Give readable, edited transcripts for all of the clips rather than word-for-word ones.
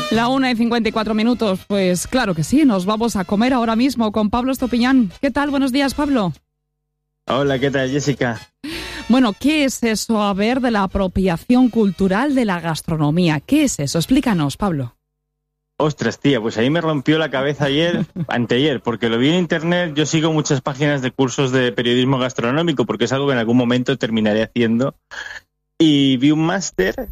La 1:54. Pues claro que sí, nos vamos a comer ahora mismo con Pablo Estopiñán. ¿Qué tal? Buenos días, Pablo. Hola, ¿qué tal, Jessica? Bueno, ¿qué es eso, a ver, de la apropiación cultural de la gastronomía? ¿Qué es eso? Explícanos, Pablo. Ostras, tía, pues ahí me rompió la cabeza anteayer, porque lo vi en internet. Yo sigo muchas páginas de cursos de periodismo gastronómico, porque es algo que en algún momento terminaré haciendo. Y vi un máster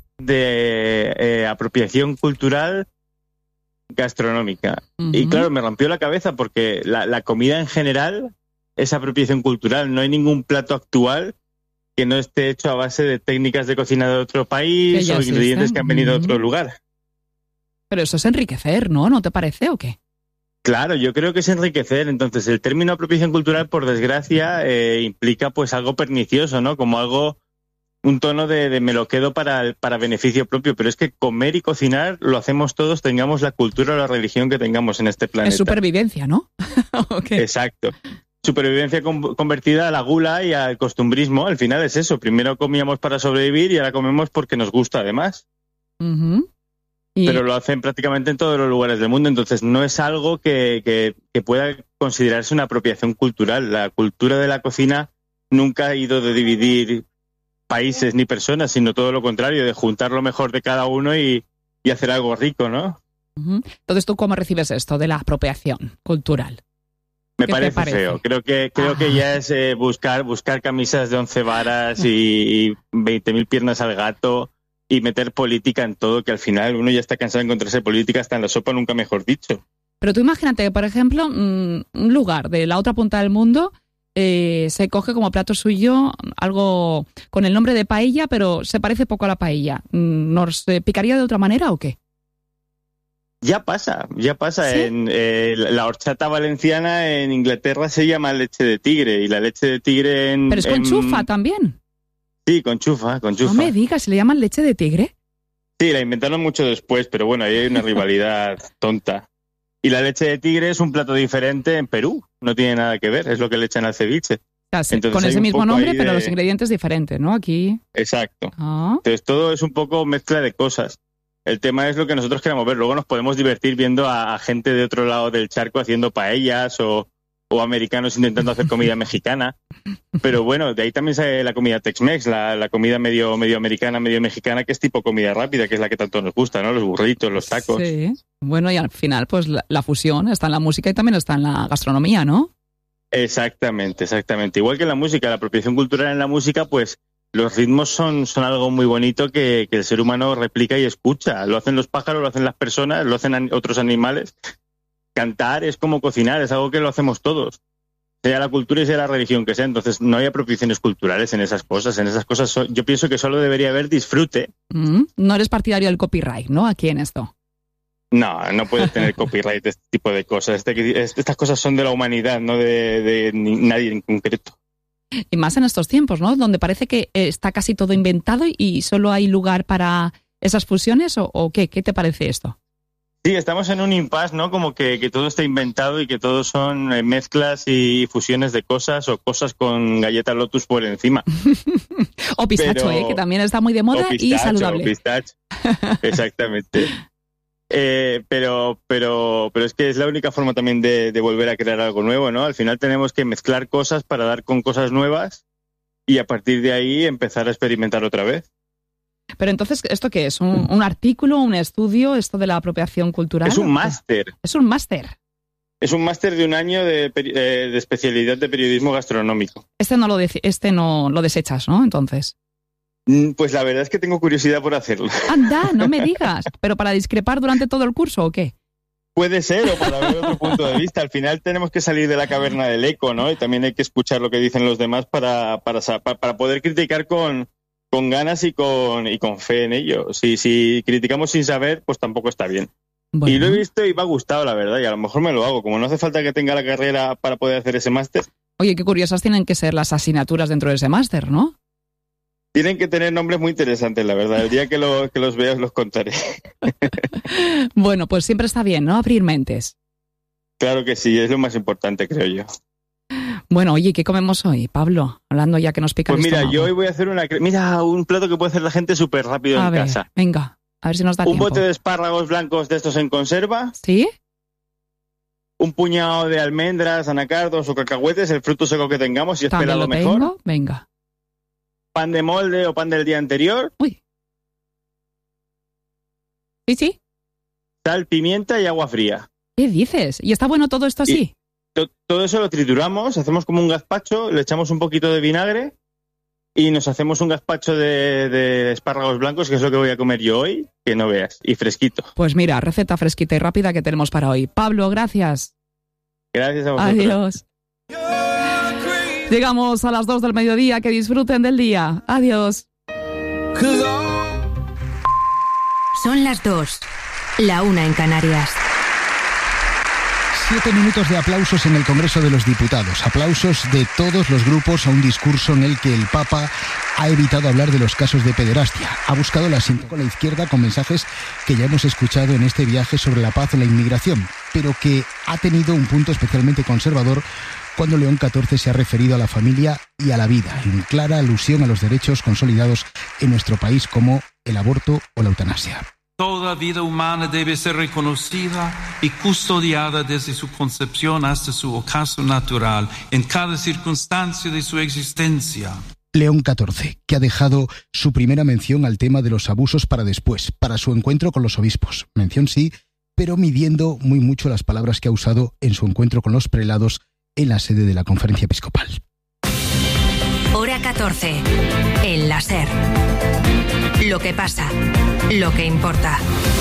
de apropiación cultural gastronómica. Uh-huh. Y claro, me rompió la cabeza porque la comida en general es apropiación cultural. No hay ningún plato actual que no esté hecho a base de técnicas de cocina de otro país o ingredientes que han venido de otro lugar. Pero eso es enriquecer, ¿no? ¿No te parece o qué? Claro, yo creo que es enriquecer. Entonces, el término apropiación cultural, por desgracia, implica pues algo pernicioso, ¿no? Como algo, un tono de me lo quedo para beneficio propio. Pero es que comer y cocinar lo hacemos todos, tengamos la cultura o la religión que tengamos en este planeta. Es supervivencia, ¿no? Okay. Exacto. Supervivencia convertida a la gula y al costumbrismo. Al final es eso. Primero comíamos para sobrevivir y ahora comemos porque nos gusta, además. Uh-huh. Pero lo hacen prácticamente en todos los lugares del mundo, entonces no es algo que pueda considerarse una apropiación cultural. La cultura de la cocina nunca ha ido de dividir países ni personas, sino todo lo contrario, de juntar lo mejor de cada uno y hacer algo rico, ¿no? Uh-huh. Entonces, ¿tú cómo recibes esto de la apropiación cultural? Me parece feo. Creo que ya es buscar camisas de 11 varas y 20.000 piernas al gato. Y meter política en todo, que al final uno ya está cansado de encontrarse política hasta en la sopa, nunca mejor dicho. Pero tú imagínate, por ejemplo, un lugar de la otra punta del mundo se coge como plato suyo algo con el nombre de paella, pero se parece poco a la paella. ¿Nos picaría de otra manera o qué? Ya pasa. ¿Sí? En la horchata valenciana en Inglaterra se llama leche de tigre, y la leche de tigre Pero es con chufa también. Sí, con chufa. No me digas, ¿le llaman leche de tigre? Sí, la inventaron mucho después, pero bueno, ahí hay una rivalidad tonta. Y la leche de tigre es un plato diferente en Perú, no tiene nada que ver, es lo que le echan al ceviche. Entonces, con ese mismo nombre, pero los ingredientes diferentes, ¿no? Aquí. Exacto. Entonces todo es un poco mezcla de cosas. El tema es lo que nosotros queramos ver. Luego nos podemos divertir viendo a gente de otro lado del charco haciendo paellas o americanos intentando hacer comida mexicana. Pero bueno, de ahí también sale la comida Tex-Mex, la comida medio americana, medio mexicana, que es tipo comida rápida, que es la que tanto nos gusta, ¿no? Los burritos, los tacos. Sí. Bueno, y al final, pues la fusión está en la música y también está en la gastronomía, ¿no? Exactamente. Igual que en la música, la apropiación cultural en la música, pues los ritmos son algo muy bonito que el ser humano replica y escucha. Lo hacen los pájaros, lo hacen las personas, lo hacen otros animales. Cantar es como cocinar, es algo que lo hacemos todos, sea la cultura y sea la religión que sea. Entonces no hay apropiaciones culturales en esas cosas. Yo pienso que solo debería haber disfrute. No eres partidario del copyright, ¿no? Aquí en esto. No puedes tener copyright de este tipo de cosas. Estas cosas son de la humanidad, no de nadie en concreto. Y más en estos tiempos, ¿no? Donde parece que está casi todo inventado y solo hay lugar para esas fusiones, ¿o qué? ¿Qué te parece esto? Sí, estamos en un impasse, ¿no? Como que todo está inventado y que todo son mezclas y fusiones de cosas o cosas con galleta Lotus por encima. O pistacho, que también está muy de moda y saludable. O pistacho, exactamente. Pero es que es la única forma también de volver a crear algo nuevo, ¿no? Al final tenemos que mezclar cosas para dar con cosas nuevas y a partir de ahí empezar a experimentar otra vez. Pero entonces, ¿esto qué es? ¿Un artículo, un estudio, esto de la apropiación cultural? Es un máster. ¿Es un máster? Es un máster de un año de especialidad de periodismo gastronómico. Este no lo desechas, ¿no? Entonces. Pues la verdad es que tengo curiosidad por hacerlo. ¡Anda, no me digas! ¿Pero para discrepar durante todo el curso o qué? Puede ser, o para ver otro punto de vista. Al final tenemos que salir de la caverna del eco, ¿no? Y también hay que escuchar lo que dicen los demás para poder criticar con ganas y con fe en ello. Si criticamos sin saber, pues tampoco está bien. Bueno. Y lo he visto y me ha gustado, la verdad, y a lo mejor me lo hago. Como no hace falta que tenga la carrera para poder hacer ese máster. Oye, qué curiosas tienen que ser las asignaturas dentro de ese máster, ¿no? Tienen que tener nombres muy interesantes, la verdad. El día que los veas los contaré. Bueno, pues siempre está bien, ¿no? Abrir mentes. Claro que sí, es lo más importante, creo yo. Bueno, oye, ¿qué comemos hoy, Pablo? Hablando ya que nos pica el estómago. Yo hoy voy a hacer un plato que puede hacer la gente súper rápido en casa. Venga, A ver si nos da Un tiempo. bote de espárragos blancos de estos en conserva. ¿Sí? Un puñado de almendras, anacardos o cacahuetes, el fruto seco que tengamos, si es También pelado lo mejor. tengo. Venga. Pan de molde o pan del día anterior. Uy. Sí. Sal, pimienta y agua fría. ¿Qué dices? ¿Y está bueno todo esto así? Todo eso lo trituramos, hacemos como un gazpacho, le echamos un poquito de vinagre y nos hacemos un gazpacho de espárragos blancos, que es lo que voy a comer yo hoy, que no veas, y fresquito. Pues mira, receta fresquita y rápida que tenemos para hoy. Pablo, gracias. Gracias a vosotros. Adiós. Llegamos a las 2 del mediodía. Que disfruten del día. Adiós. Son las 2, la 1 en Canarias. 7 minutos de aplausos en el Congreso de los Diputados. Aplausos de todos los grupos a un discurso en el que el Papa ha evitado hablar de los casos de pederastia. Ha buscado la sintonía con la izquierda con mensajes que ya hemos escuchado en este viaje sobre la paz o la inmigración, pero que ha tenido un punto especialmente conservador cuando León XIV se ha referido a la familia y a la vida, en clara alusión a los derechos consolidados en nuestro país como el aborto o la eutanasia. Toda vida humana debe ser reconocida y custodiada desde su concepción hasta su ocaso natural, en cada circunstancia de su existencia. León XIV, que ha dejado su primera mención al tema de los abusos para después, para su encuentro con los obispos. Mención sí, pero midiendo muy mucho las palabras que ha usado en su encuentro con los prelados en la sede de la Conferencia Episcopal. Hora 14. El la SER. Lo que pasa, lo que importa.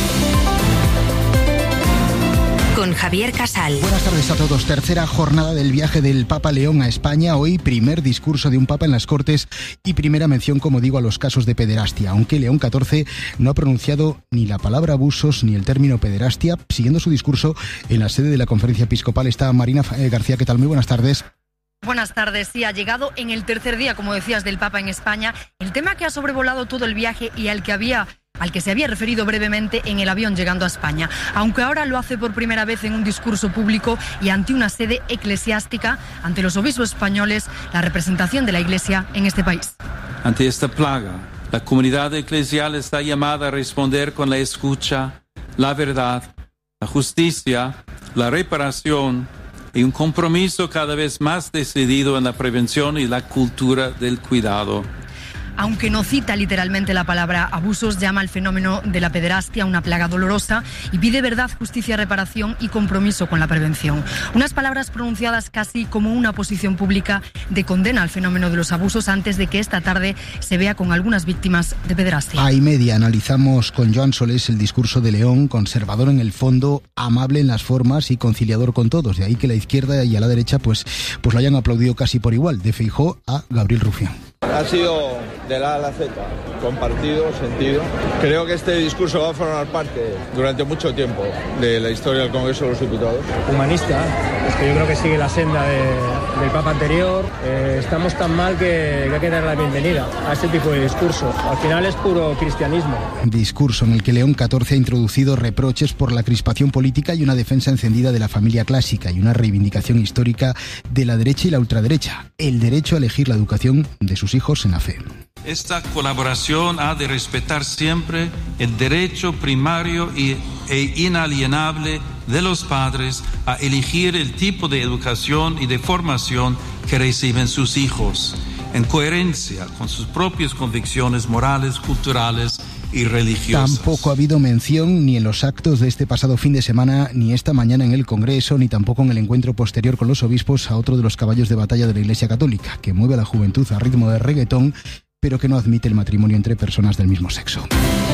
Con Javier Casal. Buenas tardes a todos. Tercera jornada del viaje del Papa León a España. Hoy primer discurso de un Papa en las Cortes y primera mención, como digo, a los casos de pederastia. Aunque León XIV no ha pronunciado ni la palabra abusos ni el término pederastia. Siguiendo su discurso en la sede de la Conferencia Episcopal está Marina García. ¿Qué tal? Muy buenas tardes. Buenas tardes. Sí, ha llegado en el tercer día, como decías, del Papa en España. El tema que ha sobrevolado todo el viaje y al que se había referido brevemente en el avión llegando a España, aunque ahora lo hace por primera vez en un discurso público y ante una sede eclesiástica, ante los obispos españoles, la representación de la Iglesia en este país. Ante esta plaga, la comunidad eclesial está llamada a responder con la escucha, la verdad, la justicia, la reparación y un compromiso cada vez más decidido en la prevención y la cultura del cuidado. Aunque no cita literalmente la palabra abusos, llama al fenómeno de la pederastia una plaga dolorosa y pide verdad, justicia, reparación y compromiso con la prevención. Unas palabras pronunciadas casi como una posición pública de condena al fenómeno de los abusos antes de que esta tarde se vea con algunas víctimas de pederastia. A y media analizamos con Joan Solés el discurso de León, conservador en el fondo, amable en las formas y conciliador con todos. De ahí que la izquierda y a la derecha pues lo hayan aplaudido casi por igual, de Feijóo a Gabriel Rufián. Ha sido de la A a la Z, compartido, sentido. Creo que este discurso va a formar parte durante mucho tiempo de la historia del Congreso de los Diputados. Humanista, es que yo creo que sigue la senda del Papa anterior. Estamos tan mal que hay que dar la bienvenida a este tipo de discurso. Al final es puro cristianismo. Discurso en el que León XIV ha introducido reproches por la crispación política y una defensa encendida de la familia clásica y una reivindicación histórica de la derecha y la ultraderecha. El derecho a elegir la educación de sus hijos en la fe. Esta colaboración ha de respetar siempre el derecho primario e inalienable de los padres a elegir el tipo de educación y de formación que reciben sus hijos, en coherencia con sus propias convicciones morales, culturales y religiosas. Tampoco ha habido mención ni en los actos de este pasado fin de semana, ni esta mañana en el Congreso, ni tampoco en el encuentro posterior con los obispos a otro de los caballos de batalla de la Iglesia Católica, que mueve a la juventud a ritmo de reggaetón, pero que no admite el matrimonio entre personas del mismo sexo.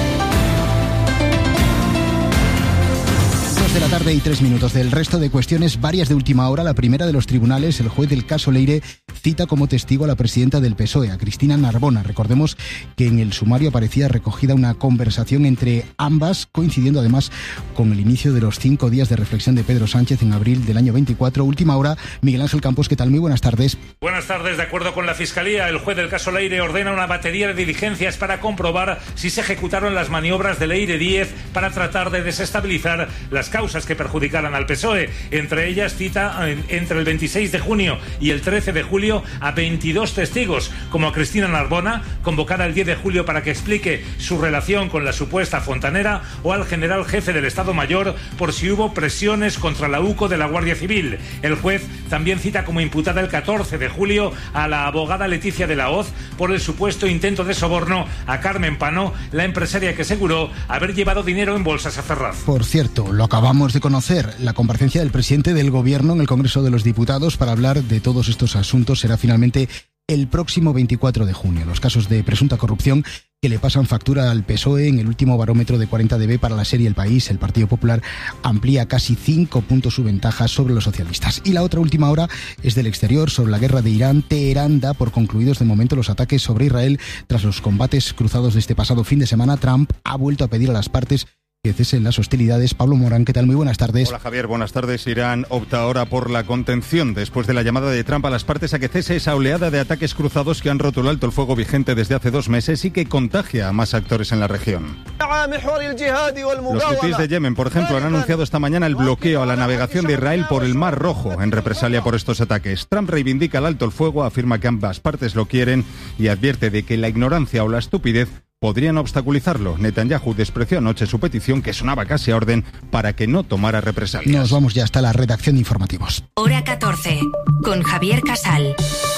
2 de la tarde y 3 minutos. Del resto de cuestiones, varias de última hora. La primera de los tribunales, el juez del caso Leire, cita como testigo a la presidenta del PSOE, a Cristina Narbona. Recordemos que en el sumario aparecía recogida una conversación entre ambas, coincidiendo además con el inicio de los 5 días de reflexión de Pedro Sánchez en abril del año 24. Última hora, Miguel Ángel Campos, ¿qué tal? Muy buenas tardes. Buenas tardes. De acuerdo con la Fiscalía, el juez del caso Leire ordena una batería de diligencias para comprobar si se ejecutaron las maniobras de Leire 10 para tratar de desestabilizar las causas que perjudicaran al PSOE. Entre ellas cita entre el 26 de junio y el 13 de julio julio a 22 testigos, como a Cristina Narbona, convocada el 10 de julio para que explique su relación con la supuesta fontanera, o al general jefe del Estado Mayor por si hubo presiones contra la UCO de la Guardia Civil. El juez también cita como imputada el 14 de julio a la abogada Leticia de la Hoz por el supuesto intento de soborno a Carmen Pano, la empresaria que aseguró haber llevado dinero en bolsas a Ferraz. Por cierto, lo acabamos de conocer, la comparecencia del presidente del Gobierno en el Congreso de los Diputados para hablar de todos estos asuntos será finalmente el próximo 24 de junio. Los casos de presunta corrupción que le pasan factura al PSOE. En el último barómetro de 40dB para la serie El País, el Partido Popular amplía casi 5 puntos su ventaja sobre los socialistas. Y la otra última hora es del exterior, sobre la guerra de Irán. Teherán da por concluidos de momento los ataques sobre Israel. Tras los combates cruzados de este pasado fin de semana, Trump ha vuelto a pedir a las partes que cesen las hostilidades. Pablo Morán, ¿qué tal? Muy buenas tardes. Hola Javier, buenas tardes. Irán opta ahora por la contención después de la llamada de Trump a las partes a que cese esa oleada de ataques cruzados que han roto el alto el fuego vigente desde hace 2 meses y que contagia a más actores en la región. Los hutíes de Yemen, por ejemplo, han anunciado esta mañana el bloqueo a la navegación de Israel por el Mar Rojo en represalia por estos ataques. Trump reivindica el alto el fuego, afirma que ambas partes lo quieren y advierte de que la ignorancia o la estupidez podrían obstaculizarlo. Netanyahu despreció anoche su petición, que sonaba casi a orden, para que no tomara represalias. Nos vamos ya hasta la redacción de informativos. Hora 14, con Javier Casal.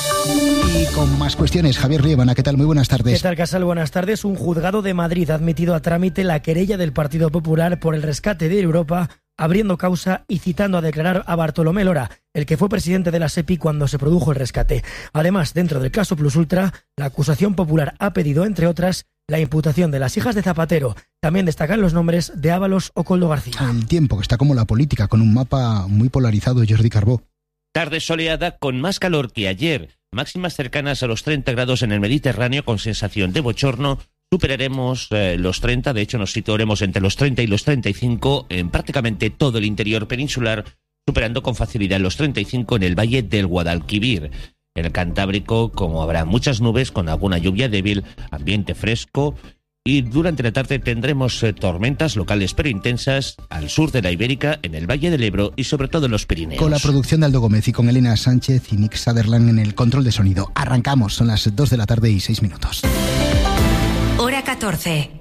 Y con más cuestiones, Javier Riebana, ¿qué tal? Muy buenas tardes. ¿Qué tal, Casal? Buenas tardes. Un juzgado de Madrid ha admitido a trámite la querella del Partido Popular por el rescate de Europa, abriendo causa y citando a declarar a Bartolomé Lora, el que fue presidente de la SEPI cuando se produjo el rescate. Además, dentro del caso Plus Ultra, la acusación popular ha pedido, entre otras, la imputación de las hijas de Zapatero. También destacan los nombres de Ábalos o Koldo García. El tiempo, que está como la política, con un mapa muy polarizado. Jordi Carbó. Tarde soleada con más calor que ayer. Máximas cercanas a los 30 grados en el Mediterráneo con sensación de bochorno. Superaremos los 30, de hecho nos situaremos entre los 30 y los 35 en prácticamente todo el interior peninsular, superando con facilidad los 35 en el valle del Guadalquivir. En el Cantábrico, como habrá muchas nubes con alguna lluvia débil, ambiente fresco, y durante la tarde tendremos tormentas locales pero intensas al sur de la Ibérica, en el Valle del Ebro y sobre todo en los Pirineos. Con la producción de Aldo Gómez y con Elena Sánchez y Nick Sutherland en el control de sonido. Arrancamos, son las 2 de la tarde y 6 minutos. Hora 14.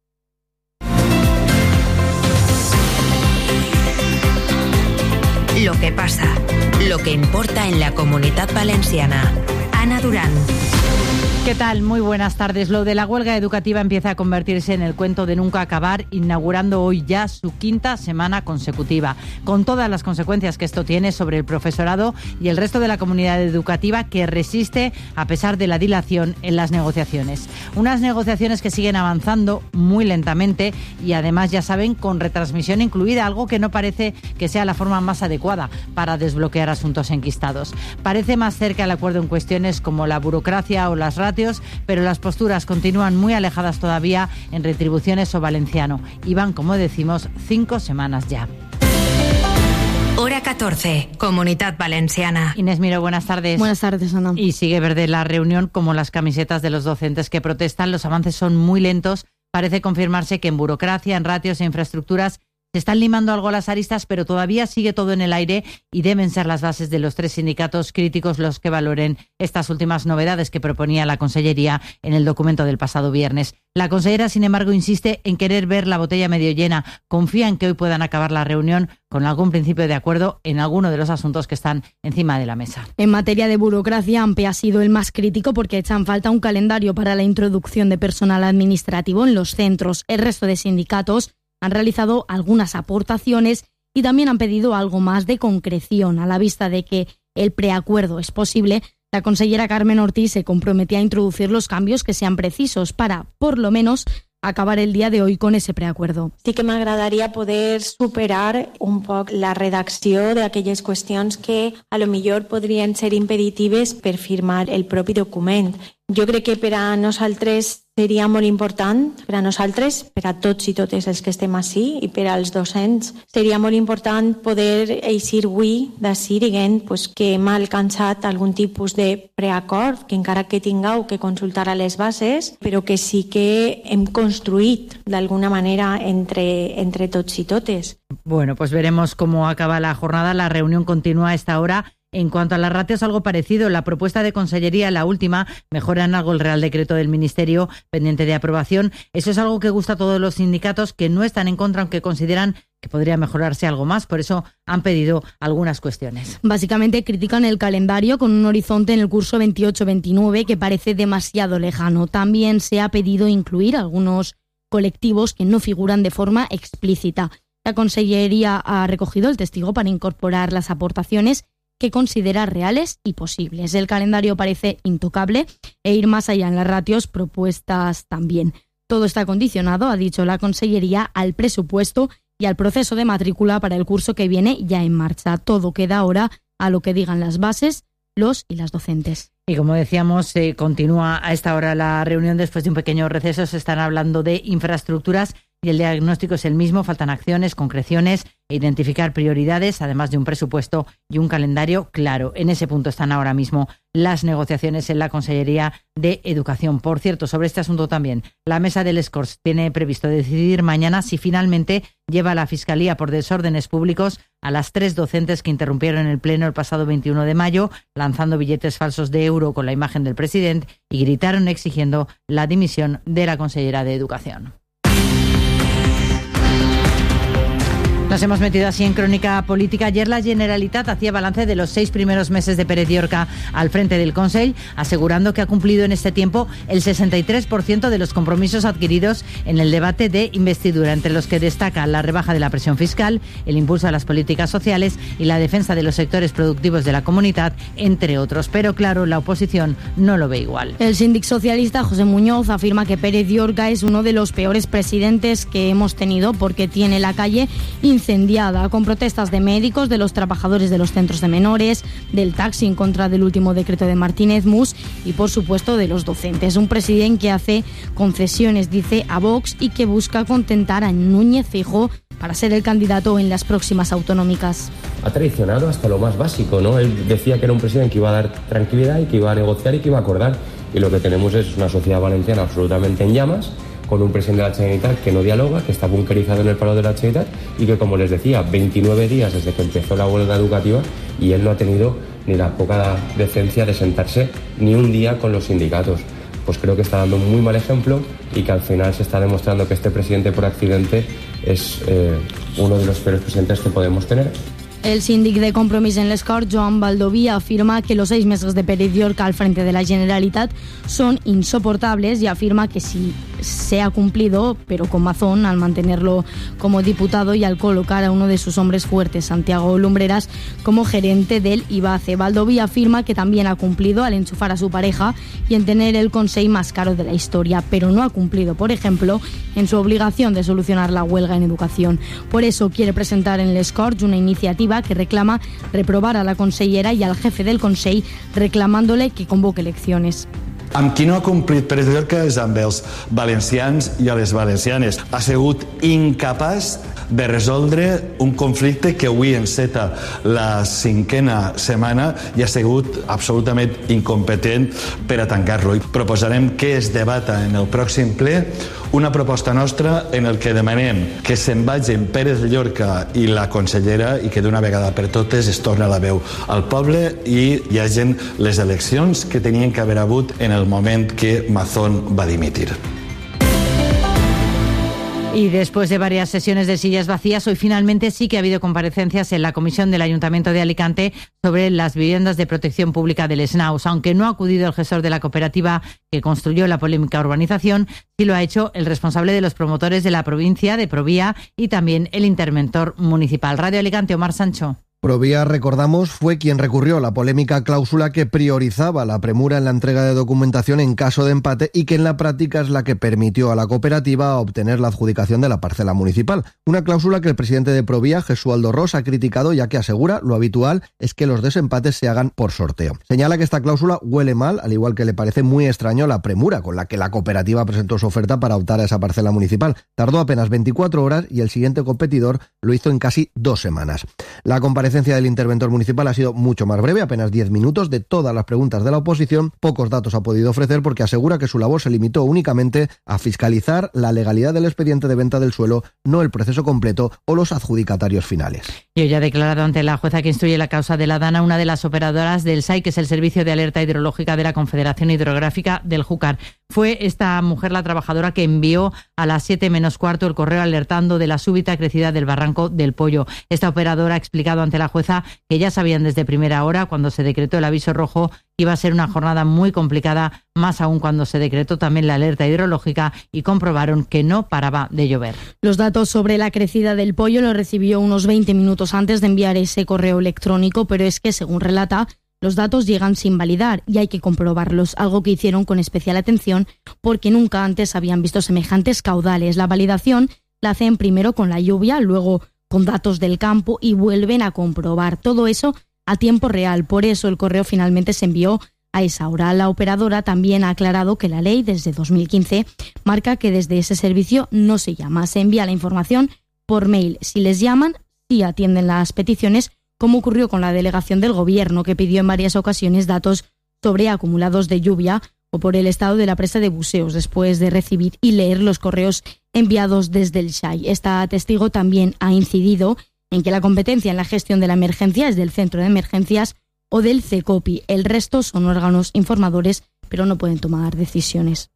Lo que pasa, lo que importa en la Comunitat Valenciana. Ana Durán. ¿Qué tal? Muy buenas tardes. Lo de la huelga educativa empieza a convertirse en el cuento de nunca acabar, inaugurando hoy ya su 5ª semana consecutiva, con todas las consecuencias que esto tiene sobre el profesorado y el resto de la comunidad educativa, que resiste a pesar de la dilación en las negociaciones. Unas negociaciones que siguen avanzando muy lentamente y además, ya saben, con retransmisión incluida, algo que no parece que sea la forma más adecuada para desbloquear asuntos enquistados. Parece más cerca el acuerdo en cuestiones como la burocracia o las ratios, pero las posturas continúan muy alejadas todavía en retribuciones o valenciano. Y van, como decimos, 5 semanas ya. Hora 14, Comunitat Valenciana. Inés Miró, buenas tardes. Buenas tardes, Ana. Y sigue verde la reunión, como las camisetas de los docentes que protestan. Los avances son muy lentos. Parece confirmarse que en burocracia, en ratios e infraestructuras se están limando algo las aristas, pero todavía sigue todo en el aire y deben ser las bases de los 3 sindicatos críticos los que valoren estas últimas novedades que proponía la Consellería en el documento del pasado viernes. La consellera, sin embargo, insiste en querer ver la botella medio llena. Confía en que hoy puedan acabar la reunión con algún principio de acuerdo en alguno de los asuntos que están encima de la mesa. En materia de burocracia, AMPE ha sido el más crítico porque echan falta un calendario para la introducción de personal administrativo en los centros. El resto de sindicatos han realizado algunas aportaciones y también han pedido algo más de concreción. A la vista de que el preacuerdo es posible, la consellera Carmen Ortiz se comprometía a introducir los cambios que sean precisos para, por lo menos, acabar el dia d'avui con ese preacuerdo. Sí que m'agradaria poder superar un poc la redacció d'aquelles qüestions que a lo millor podrien ser impeditives per firmar el propi document. Jo crec que per a nosaltres seria molt important, per a nosaltres, per a tots i totes els que estem ací i per als docents, seria molt important poder eixir avui d'ací dient que hem alcançat algun tipus de preacord, que encara que tingueu que consultar a les bases, però que sí que hem construït d'alguna manera entre tots i totes. Bueno, pues veremos cómo acaba la jornada. La reunión continúa a esta hora En cuanto a las ratios, algo parecido. La propuesta de Consellería, la última, mejora en algo el Real Decreto del Ministerio pendiente de aprobación. Eso es algo que gusta a todos los sindicatos, que no están en contra, aunque consideran que podría mejorarse algo más. Por eso han pedido algunas cuestiones. Básicamente critican el calendario con un horizonte en el curso 28-29 que parece demasiado lejano. También se ha pedido incluir algunos colectivos que no figuran de forma explícita. La Consellería ha recogido el testigo para incorporar las aportaciones que considera reales y posibles. El calendario parece intocable e ir más allá en las ratios propuestas también. Todo está condicionado, ha dicho la Consellería, al presupuesto y al proceso de matrícula para el curso que viene ya en marcha. Todo queda ahora a lo que digan las bases, los y las docentes. Y como decíamos, continúa a esta hora la reunión después de un pequeño receso. Se están hablando de infraestructuras y el diagnóstico es el mismo. Faltan acciones, concreciones e identificar prioridades, además de un presupuesto y un calendario claro. En ese punto están ahora mismo las negociaciones en la Consellería de Educación. Por cierto, sobre este asunto también, la mesa del Escorts tiene previsto decidir mañana si finalmente lleva a la Fiscalía por desórdenes públicos a las 3 docentes que interrumpieron el pleno el pasado 21 de mayo, lanzando billetes falsos de euro con la imagen del presidente y gritaron exigiendo la dimisión de la consellera de Educación. Nos hemos metido así en crónica política. Ayer la Generalitat hacía balance de los 6 primeros meses de Pérez Llorca al frente del Consell, asegurando que ha cumplido en este tiempo el 63% de los compromisos adquiridos en el debate de investidura, entre los que destaca la rebaja de la presión fiscal, el impulso a las políticas sociales y la defensa de los sectores productivos de la comunidad, entre otros. Pero claro, la oposición no lo ve igual. El síndic socialista José Muñoz afirma que Pérez Llorca es uno de los peores presidentes que hemos tenido porque tiene la calle incendiada, con protestas de médicos, de los trabajadores de los centros de menores, del taxi en contra del último decreto de Martínez Mus y, por supuesto, de los docentes. Un presidente que hace concesiones, dice, a Vox y que busca contentar a Núñez Feijóo para ser el candidato en las próximas autonómicas. Ha traicionado hasta lo más básico, ¿no? Él decía que era un presidente que iba a dar tranquilidad y que iba a negociar y que iba a acordar. Y lo que tenemos es una sociedad valenciana absolutamente en llamas, con un presidente de la Generalitat que no dialoga, que está bunkerizado en el palo de la Generalitat y que, como les decía, 29 días desde que empezó la huelga educativa y él no ha tenido ni la poca decencia de sentarse ni un día con los sindicatos. Pues creo que está dando un muy mal ejemplo y que al final se está demostrando que este presidente por accidente es uno de los peores presidentes que podemos tener. El síndic de Compromís en l'Escort, Joan Baldoví, afirma que los 6 meses de Pérez Llorca al frente de la Generalitat son insoportables y afirma que sí se ha cumplido, pero con mazón, al mantenerlo como diputado y al colocar a uno de sus hombres fuertes, Santiago Lumbreras, como gerente del IBACE. Baldoví afirma que también ha cumplido al enchufar a su pareja y en tener el Consell más caro de la historia, pero no ha cumplido, por ejemplo, en su obligación de solucionar la huelga en educación. Por eso quiere presentar en l'Escort una iniciativa que reclama reprobar a la consellera y al jefe del Consell, reclamándole que convoque elecciones. Amb qui no ha complit Pérez Llorca és amb els valencians i a les valencianes. Ha sigut incapaç de resoldre un conflicte que avui enceta la 5a setmana i ha sigut absolutament incompetent per a tancar-lo. I proposarem que es debata en el pròxim ple una proposta nostra en el que demanem que se'n vagin Pérez Llorca i la consellera i que d'una vegada per totes es torna la veu al poble i hi hagin les eleccions que tenien que haver hagut en el moment que Mazón va dimitir. Y después de varias sesiones de sillas vacías, hoy finalmente sí que ha habido comparecencias en la comisión del Ayuntamiento de Alicante sobre las viviendas de protección pública del SNAUS. Aunque no ha acudido el gestor de la cooperativa que construyó la polémica urbanización, sí lo ha hecho el responsable de los promotores de la provincia de Provía y también el interventor municipal. Radio Alicante, Omar Sancho. Provía, recordamos, fue quien recurrió a la polémica cláusula que priorizaba la premura en la entrega de documentación en caso de empate y que en la práctica es la que permitió a la cooperativa obtener la adjudicación de la parcela municipal. Una cláusula que el presidente de Provía, Jesualdo Ros, ha criticado, ya que asegura lo habitual es que los desempates se hagan por sorteo. Señala que esta cláusula huele mal, al igual que le parece muy extraño la premura con la que la cooperativa presentó su oferta para optar a esa parcela municipal. Tardó apenas 24 horas y el siguiente competidor lo hizo en casi 2 semanas. La comparecencia del interventor municipal ha sido mucho más breve, apenas 10 minutos. De todas las preguntas de la oposición, pocos datos ha podido ofrecer porque asegura que su labor se limitó únicamente a fiscalizar la legalidad del expediente de venta del suelo, no el proceso completo o los adjudicatarios finales. Y hoy ha declarado ante la jueza que instruye la causa de la Dana una de las operadoras del SAI, que es el Servicio de Alerta Hidrológica de la Confederación Hidrográfica del Júcar. Fue esta mujer la trabajadora que envió a las 7 menos cuarto el correo alertando de la súbita crecida del barranco del Pollo. Esta operadora ha explicado ante la jueza que ya sabían desde primera hora, cuando se decretó el aviso rojo, que iba a ser una jornada muy complicada, más aún cuando se decretó también la alerta hidrológica y comprobaron que no paraba de llover. Los datos sobre la crecida del Pollo los recibió unos 20 minutos antes de enviar ese correo electrónico, pero es que, según relata, los datos llegan sin validar y hay que comprobarlos, algo que hicieron con especial atención porque nunca antes habían visto semejantes caudales. La validación la hacen primero con la lluvia, luego con datos del campo y vuelven a comprobar todo eso a tiempo real. Por eso el correo finalmente se envió a esa hora. La operadora también ha aclarado que la ley desde 2015 marca que desde ese servicio no se llama, se envía la información por mail. Si les llaman, sí atienden las peticiones, como ocurrió con la delegación del Gobierno, que pidió en varias ocasiones datos sobre acumulados de lluvia o por el estado de la presa de Buseos, después de recibir y leer los correos enviados desde el SAI. Esta testigo también ha incidido en que la competencia en la gestión de la emergencia es del Centro de Emergencias o del CECOPI. El resto son órganos informadores, pero no pueden tomar decisiones.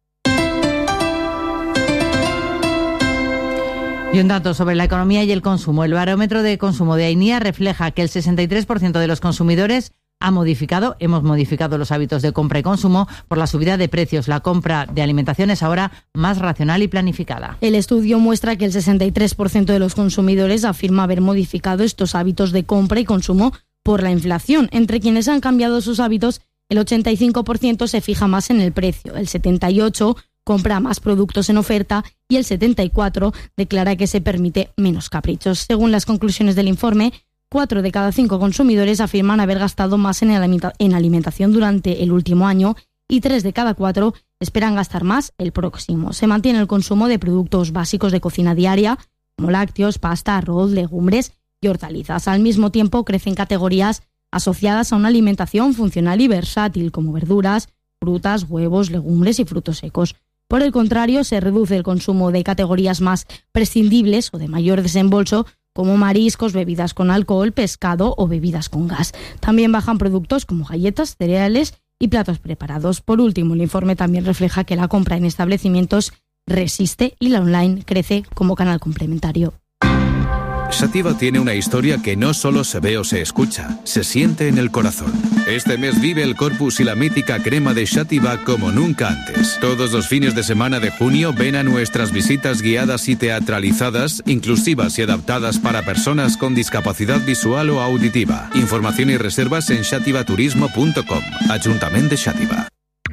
Y un dato sobre la economía y el consumo. El barómetro de consumo de AINIA refleja que el 63% de los consumidores hemos modificado los hábitos de compra y consumo por la subida de precios. La compra de alimentación es ahora más racional y planificada. El estudio muestra que el 63% de los consumidores afirma haber modificado estos hábitos de compra y consumo por la inflación. Entre quienes han cambiado sus hábitos, el 85% se fija más en el precio, el 78% compra más productos en oferta y el 74% declara que se permite menos caprichos. Según las conclusiones del informe, 4 de cada 5 consumidores afirman haber gastado más en alimentación durante el último año y 3 de cada 4 esperan gastar más el próximo. Se mantiene el consumo de productos básicos de cocina diaria, como lácteos, pasta, arroz, legumbres y hortalizas. Al mismo tiempo, crecen categorías asociadas a una alimentación funcional y versátil, como verduras, frutas, huevos, legumbres y frutos secos. Por el contrario, se reduce el consumo de categorías más prescindibles o de mayor desembolso, como mariscos, bebidas con alcohol, pescado o bebidas con gas. También bajan productos como galletas, cereales y platos preparados. Por último, el informe también refleja que la compra en establecimientos resiste y la online crece como canal complementario. Sativa tiene una historia que no solo se ve o se escucha, se siente en el corazón. Este mes vive el Corpus y la mítica crema de Sativa como nunca antes. Todos los fines de semana de junio ven a nuestras visitas guiadas y teatralizadas, inclusivas y adaptadas para personas con discapacidad visual o auditiva. Información y reservas en sativaturismo.com. Ayuntamiento de Sativa.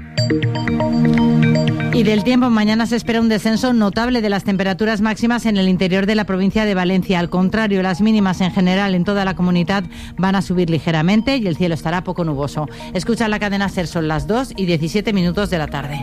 Y del tiempo, mañana se espera un descenso notable de las temperaturas máximas en el interior de la provincia de Valencia. Al contrario, las mínimas en general en toda la comunidad van a subir ligeramente y el cielo estará poco nuboso. Escucha la cadena SER, son las 2:17 de la tarde.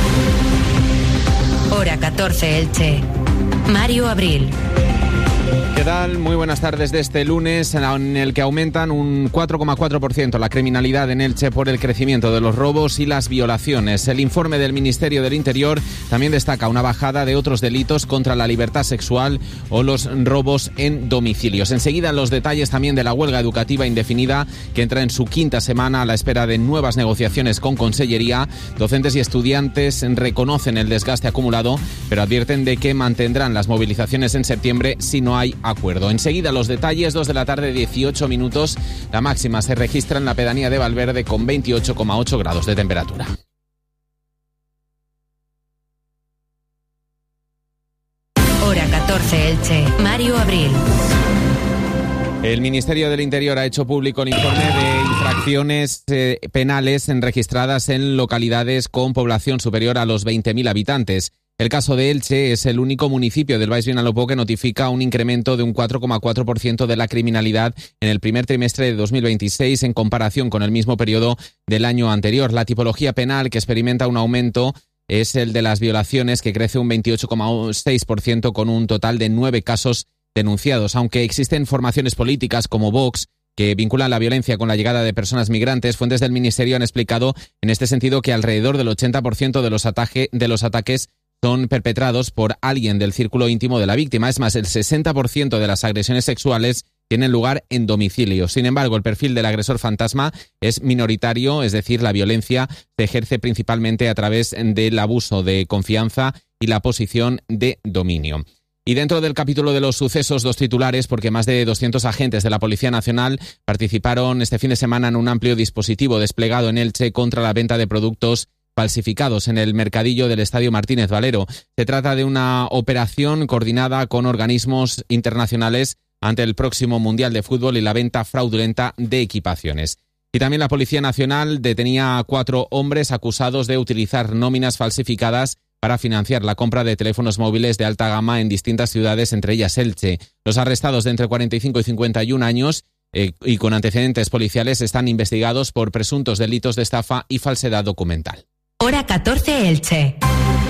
Hora 14, Elche. Mario Abril. ¿Qué tal? Muy buenas tardes de este lunes, en el que aumentan un 4,4% la criminalidad en Elche por el crecimiento de los robos y las violaciones. El informe del Ministerio del Interior también destaca una bajada de otros delitos contra la libertad sexual o los robos en domicilios. Enseguida los detalles también de la huelga educativa indefinida, que entra en su quinta semana a la espera de nuevas negociaciones con Consellería. Docentes y estudiantes reconocen el desgaste acumulado, pero advierten de que mantendrán las movilizaciones en septiembre si no hay acuerdo. Enseguida los detalles, 2 de la tarde, 18 minutos. La máxima se registra en la pedanía de Valverde con 28,8 grados de temperatura. Hora 14, Elche. Mario Abril. El Ministerio del Interior ha hecho público el informe de infracciones penales registradas en localidades con población superior a los 20.000 habitantes. El caso de Elche es el único municipio del Baix Vinalopó que notifica un incremento de un 4,4% de la criminalidad en el primer trimestre de 2026 en comparación con el mismo periodo del año anterior. La tipología penal que experimenta un aumento es el de las violaciones, que crece un 28,6% con un total de 9 casos denunciados. Aunque existen formaciones políticas como Vox que vinculan la violencia con la llegada de personas migrantes, fuentes del Ministerio han explicado en este sentido que alrededor del 80% de los ataques son perpetrados por alguien del círculo íntimo de la víctima. Es más, el 60% de las agresiones sexuales tienen lugar en domicilio. Sin embargo, el perfil del agresor fantasma es minoritario, es decir, la violencia se ejerce principalmente a través del abuso de confianza y la posición de dominio. Y dentro del capítulo de los sucesos, 2 titulares, porque más de 200 agentes de la Policía Nacional participaron este fin de semana en un amplio dispositivo desplegado en Elche contra la venta de productos falsificados en el mercadillo del Estadio Martínez Valero. Se trata de una operación coordinada con organismos internacionales ante el próximo Mundial de Fútbol y la venta fraudulenta de equipaciones. Y también la Policía Nacional detenía a 4 hombres acusados de utilizar nóminas falsificadas para financiar la compra de teléfonos móviles de alta gama en distintas ciudades, entre ellas Elche. Los arrestados de entre 45 y 51 años y con antecedentes policiales están investigados por presuntos delitos de estafa y falsedad documental. Hora 14 Elche.